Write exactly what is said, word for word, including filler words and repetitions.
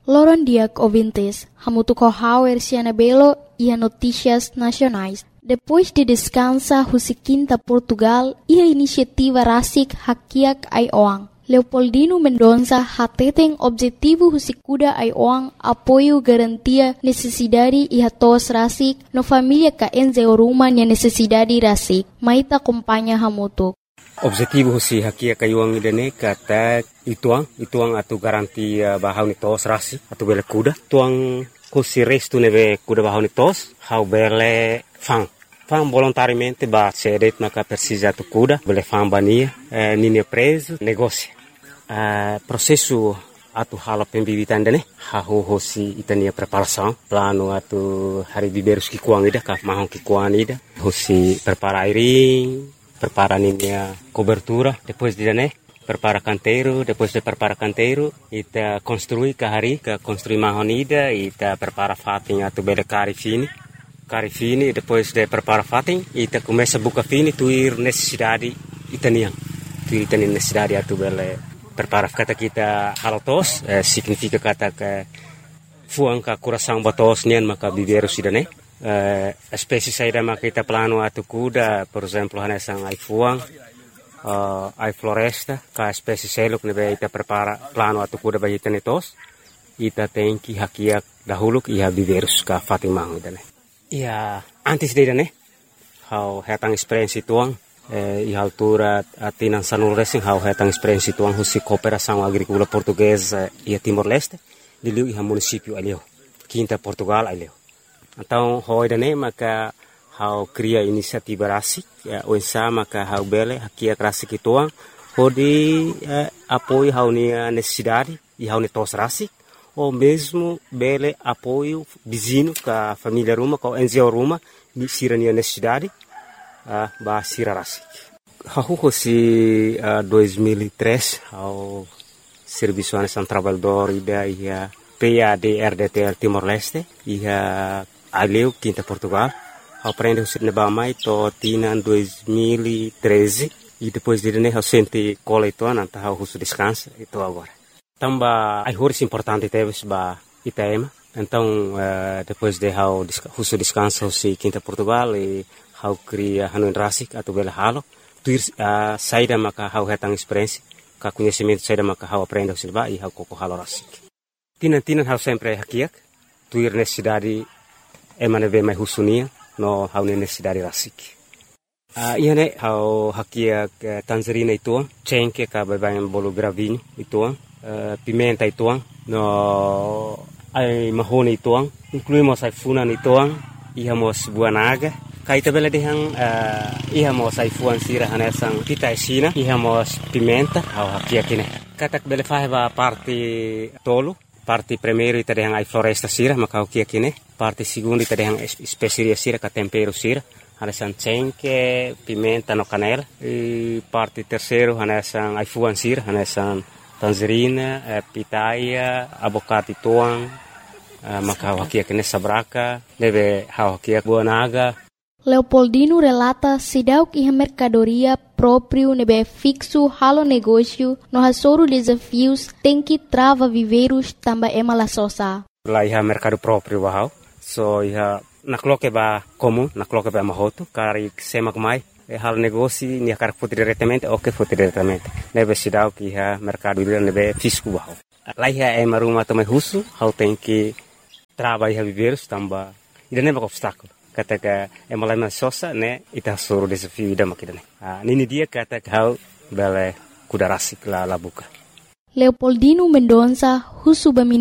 Loron diak ouvintes, hamutu corral erciana belo e a notícias nacionais. Depois de descansa Husiquinta Portugal e a iniciativa Rasik Hakiak Aioang. Leopoldino Mendonça hateten objetivo Husikuda Aioang apoio garantia necessidade e hatos Rasik no família ka enze oruma nia necessidade Rasik. Maita acompanha hamutu. Objetivo si Hakiak Aioang idane kata ituang ituang atu garantia bahau ni tos Rasik atu bele kuda tuang Kusi resto neve kuda bahau ni tos hau bele fang fang volontariamente ba cedet maka precisa tu kuda bele fang bania eh, nini preso negócio eh, processo atu hala pembibitan dane hahu hosi itania preparação plano atu hari biberus ki kuang ida ka mahon ki kuang ida hosi prepara airing prepara ninia cobertura depois de dane prepara canteiro, depois de prepara canteiro, ita construi kahari, ka construi mahonida, ita prepara fating atu bele kari fini, kari fini, depois de prepara fating, ita começa buka fini, tuir necessidade itaniang, tuir itani necessidade atu bele prepara kata kita halotos, eh, significa kata ke fuang ka kurasang batos nian maka biberu sidane, eh, espécie saida maka kita plano atu kuda, por exemplo, hanesang ai fuang, Uh, ai floresta, ka espécie seluk nebe ita prepara plano atu kuda bayi tenetos, ita tenki hakiak dahuluk iha biverus ka fatimang idane. Ia antes de idane, hau hetang experiência tuang, eh, iha altura atinan sanul racing hau hetang experiência tuang husi cooperação agrícola portuguesa ia Timor-Leste, diliu iha município alio, Quinta Portugal alio. Então, ho idane maka hau cria inisiativa Rasik, ya, uensa maka hau bele hakia Rasik ituang, hodi eh, apoio hau nia necessidade e hau netos Rasik, ou mesmo bele apoio vizinho ka família Ruma, ka N G O Ruma, ni sira nia necessidade, uh, ba sira Rasik. Hau hosi uh, dois mil e três, hau Serviço Nacional Trabalhador ida ia P A D R D T L Timor-Leste, ia aleu Quinta Portugal, aprende o sirne bamai to tinan dois mil e treze e depois de né eu senti cola itu nanta hau husu descansa itu agora. Tamba ai horas importante teve ba Itaema. Então uh, depois de hau husu descansa si Quinta Portugal e hau cria Hanun Rasik atau bela halo tuir uh, saida maka hau hetang experiência ka conhecimento saida maka hau aprende o sirba e hau koko halo Rasik. Tinan tinan hau sempre hakiak tuir necessidade emane ve mai husunia no hau necessidade Rasik. Uh, iane hau hakiak uh, tangerina ituang, cengke ka babayan bolo gravinho ituang, uh, pimenta ituang, no ai mahoni ituang, incluímos ai funan ituang, ihamos buah naga, kaita bela dehang uh, ihamos ai fuan sira hanesang pita esina, ihamos pimenta hau hakiak ine. Katak bela faheba parte tolo, parte primeiro ita dehang ai floresta sira, maka hau kiak ine. Parte segundo ita dehang especiaria sira ka tempero sira, hanesan cengke, pimenta no canela. E parte terceiro hanesan ai fuan sira, hanesan tangerina, eh, pitaia, abocado tuang, eh, maka hau hakiak ine sabraka, deve hau hakiak buah naga. Leopoldino relata sidauk iha mercadoria próprio nebe fixo halo negócio no hasoro desafios tem que trava viveiros tamba ema la sosa. Lá iha mercado próprio bahau. So iha nakloke ba comum, nakloke ba mahoto, kari semak mai, e hal negócio ni kar foto diretamente ou que foto diretamente. Nebe sidau que iha mercado ira nebe fisco bahau. Lá iha é maruma também russo, hau tem que trava iha viveiros tamba ida nebe obstáculo. Kata ka é malai sosa né ita soro desafio ida makidane. Ah nini dia kata hau bele kuda Rasik la la buka. Leopoldino Mendonça, Husu